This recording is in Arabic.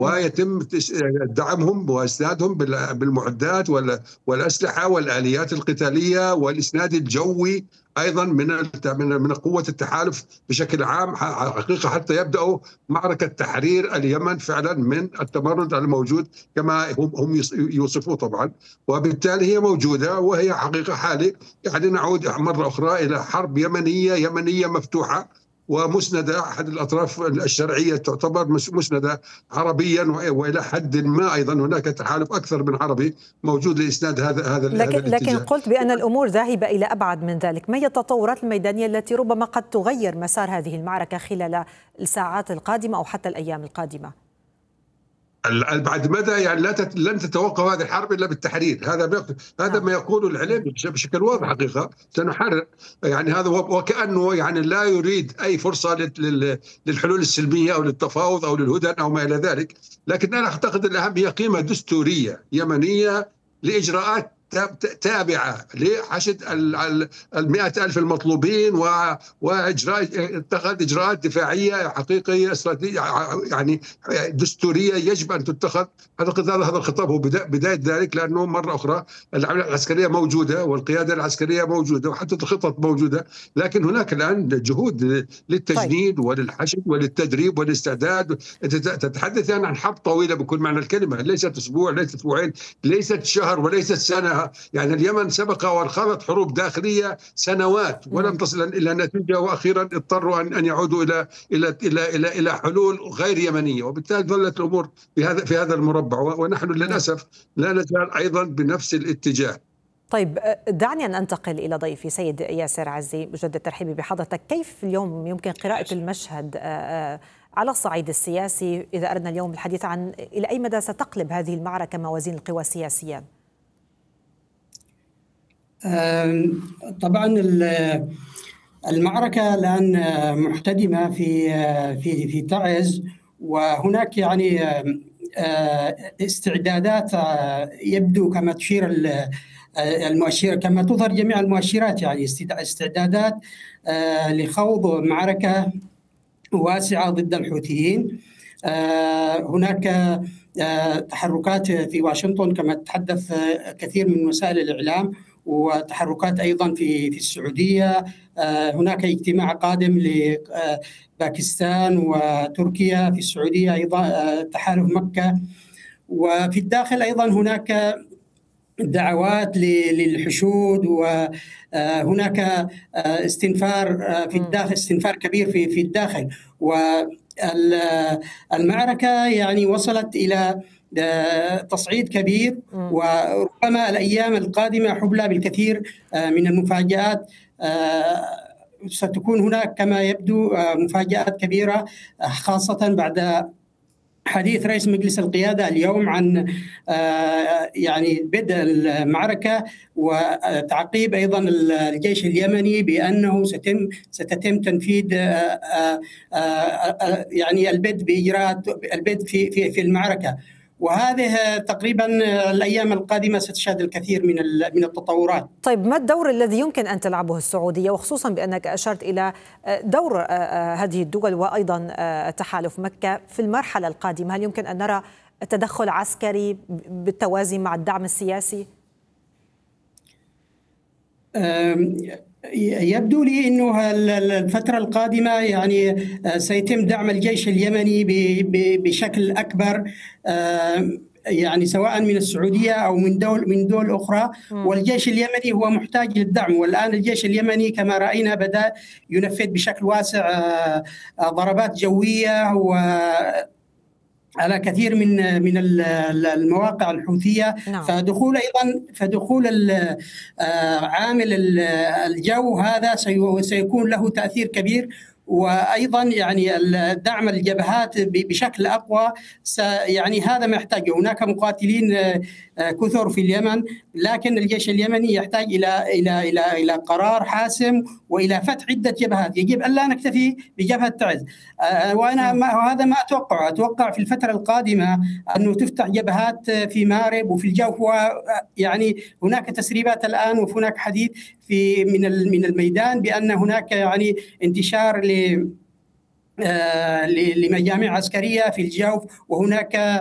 ويتم دعمهم واسنادهم بالمعدات والاسلحه والاليات القتاليه والاسناد الجوي ايضا من قوه التحالف بشكل عام، حقيقه حتى يبداوا معركه تحرير اليمن فعلا من التمرد الموجود كما هم يوصفوه طبعا. وبالتالي هي موجوده وهي حقيقه حالي، يعني نعود مره اخرى الى حرب يمنيه مفتوحه ومسندة. أحد الأطراف الشرعية تعتبر مسندة عربيا، وإلى حد ما أيضا هناك تحالف أكثر من عربي موجود لإسناد هذا لكن قلت بأن الأمور ذاهبة إلى أبعد من ذلك. ما هي التطورات الميدانية التي ربما قد تغير مسار هذه المعركة خلال الساعات القادمة أو حتى الأيام القادمة؟ بعد مدى يعني لن تتوقف هذه الحرب الا بالتحرير. هذا ما يقوله الاعلام بشكل واضح. حقيقه سنحرر، يعني هذا وكانه يعني لا يريد اي فرصه للحلول السلميه او للتفاوض او للهدنه او ما الى ذلك. لكن انا اعتقد الاهم هي قيمه دستوريه يمنيه لاجراءات تابعة لحشد 100,000 المطلوبين وإجراء اتخاذ إجراءات دفاعية حقيقية استراتيجية يعني دستورية يجب أن تتخذ. أعتقد هذا الخطاب هو بداية ذلك، لأنه مرة أخرى العملية العسكرية موجودة والقيادة العسكرية موجودة وحتى الخطط موجودة، لكن هناك الآن جهود للتجنيد وللحشد وللتدريب والاستعداد. تتحدث يعني عن حرب طويلة بكل معنى الكلمة، ليست أسبوع، ليست أسبوعين، ليست شهر، وليست سنة. يعني اليمن سبق وخاضت حروب داخليه سنوات ولم تصل الى نتيجه، واخيرا اضطروا ان يعودوا الى حلول غير يمنيه، وبالتالي ظلت الامور في هذا المربع، ونحن للاسف لا نزال ايضا بنفس الاتجاه. طيب دعني أن أنتقل إلى ضيفي سيد ياسر عزي، مجدد ترحيبي بحضرتك. كيف اليوم يمكن قراءة المشهد على الصعيد السياسي إذا أردنا اليوم الحديث عن إلى أي مدى ستقلب هذه المعركة موازين القوى السياسية؟ طبعا المعركة الآن محتدمة في تعز، وهناك يعني استعدادات يبدو كما تشير المؤشر، كما تظهر جميع المؤشرات، يعني استعدادات لخوض معركة واسعة ضد الحوثيين. هناك تحركات في واشنطن كما تحدث كثير من وسائل الإعلام، وتحركات أيضا في السعودية. هناك اجتماع قادم لباكستان وتركيا، في السعودية أيضا تحالف مكة، وفي الداخل أيضا هناك دعوات للحشود، وهناك استنفار في الداخل، استنفار كبير في الداخل. والمعركة يعني وصلت إلى تصعيد كبير، وربما الأيام القادمة حبلى بالكثير من المفاجآت. ستكون هناك كما يبدو مفاجآت كبيرة، خاصة بعد حديث رئيس مجلس القيادة اليوم عن يعني بدء المعركة، وتعقيب أيضا الجيش اليمني بأنه ستتم تنفيذ يعني البدء بإجراءات البدء في المعركة. وهذه تقريبا الأيام القادمة ستشهد الكثير من التطورات. طيب ما الدور الذي يمكن أن تلعبه السعودية، وخصوصا بأنك أشرت إلى دور هذه الدول وأيضا تحالف مكة في المرحلة القادمة؟ هل يمكن أن نرى تدخل عسكري بالتوازي مع الدعم السياسي؟ يبدو لي أنه الفترة القادمة يعني سيتم دعم الجيش اليمني بشكل أكبر، يعني سواء من السعودية أو من دول أخرى. والجيش اليمني هو محتاج للدعم، والآن الجيش اليمني كما رأينا بدأ ينفذ بشكل واسع ضربات جوية على كثير من المواقع الحوثية. فدخول عامل الجو هذا سيكون له تأثير كبير، وأيضا يعني دعم الجبهات بشكل أقوى. يعني هذا ما يحتاجه. هناك مقاتلين كثر في اليمن، لكن الجيش اليمني يحتاج إلى قرار حاسم وإلى فتح عدة جبهات. يجب أن لا نكتفي بجبهة تعز، وهذا ما أتوقع في الفترة القادمة أنه تفتح جبهات في مارب وفي الجوف. يعني هناك تسريبات الآن وهناك حديث من الميدان بأن هناك يعني انتشار لمجاميع عسكرية في الجوف، وهناك